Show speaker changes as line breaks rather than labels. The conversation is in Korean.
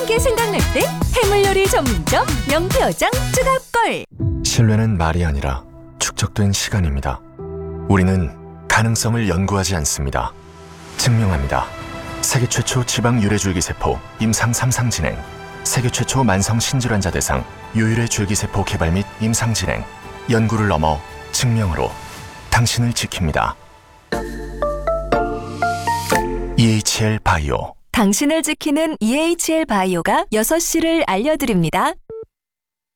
게 생각날 때 해물요리 전문점 명태어장 추가골.
신뢰는 말이 아니라 축적된 시간입니다. 우리는 가능성을 연구하지 않습니다. 증명합니다. 세계 최초 지방 유래줄기세포 임상 3상 진행, 세계 최초 만성 신질환자 대상 유일의 줄기세포 개발 및 임상 진행, 연구를 넘어 증명으로 당신을 지킵니다. EHL 바이오.
당신을 지키는 EHL 바이오가 6시를 알려드립니다.